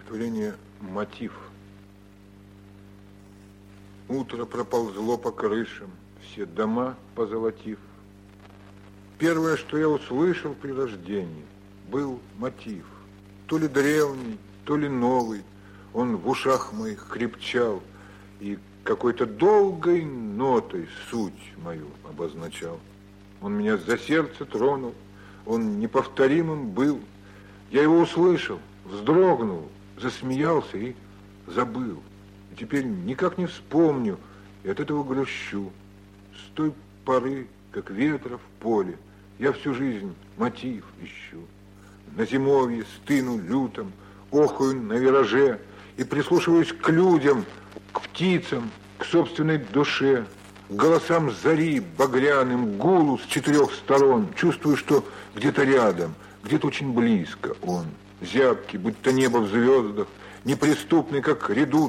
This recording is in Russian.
Стихотворение «Мотив». Утро проползло по крышам, все дома позолотив. Первое, что я услышал при рождении, был мотив. То ли древний, то ли новый, он в ушах моих крепчал и какой-то долгой нотой суть мою обозначал. Он меня за сердце тронул, он неповторимым был. Я его услышал, вздрогнул, засмеялся и забыл. И теперь никак не вспомню, и от этого грущу. С той поры, как ветра в поле, я всю жизнь мотив ищу. На зимовье стыну лютом, охую на вираже и прислушиваюсь к людям, к птицам, к собственной душе, к голосам зари багряным, гулу с четырех сторон. Чувствую, что где-то рядом, где-то очень близко он, зябкий, будто небо в звездах, неприступный, как редут